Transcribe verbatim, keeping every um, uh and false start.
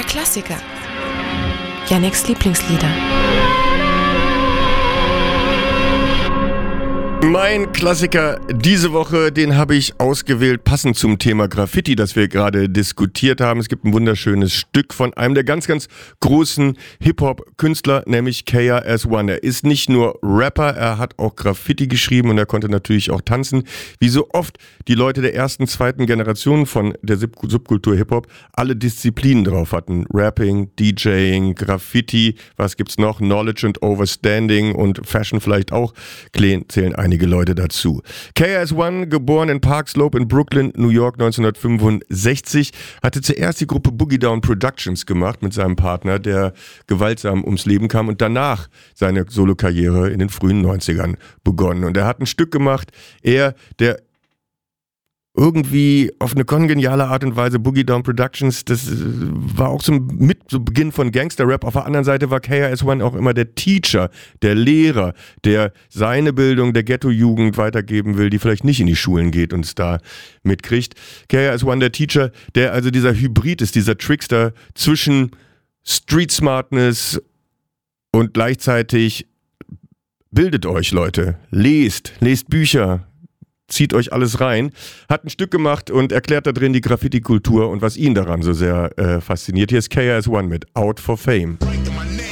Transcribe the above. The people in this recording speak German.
Klassiker. Yannicks Lieblingslieder. Mein Klassiker diese Woche, den habe ich ausgewählt, passend zum Thema Graffiti, das wir gerade diskutiert haben. Es gibt ein wunderschönes Stück von einem der ganz, ganz großen Hip-Hop-Künstler, nämlich K R S One. Er ist nicht nur Rapper, er hat auch Graffiti geschrieben und er konnte natürlich auch tanzen. Wie so oft die Leute der ersten, zweiten Generation von der Sub- Subkultur Hip-Hop alle Disziplinen drauf hatten. Rapping, DJing, Graffiti, was gibt's noch? Knowledge and Overstanding und Fashion vielleicht auch, zählen einige Leute dazu. K R S One, geboren in Park Slope in Brooklyn, New York neunzehnhundertfünfundsechzig, hatte zuerst die Gruppe Boogie Down Productions gemacht mit seinem Partner, der gewaltsam ums Leben kam und danach seine Solokarriere in den frühen neunzigern begonnen. Und er hat ein Stück gemacht, er, der irgendwie auf eine kongeniale Art und Weise Boogie Down Productions, das war auch so mit so Beginn von Gangster-Rap. Auf der anderen Seite war K R S One auch immer der Teacher, der Lehrer, der seine Bildung der Ghetto-Jugend weitergeben will, die vielleicht nicht in die Schulen geht und es da mitkriegt. K R S One, der Teacher, der also dieser Hybrid ist, dieser Trickster zwischen Street Smartness und gleichzeitig bildet euch, Leute, lest, lest Bücher, zieht euch alles rein, hat ein Stück gemacht und erklärt da drin die Graffiti-Kultur und was ihn daran so sehr äh, fasziniert. Hier ist K R S One mit Out for Fame.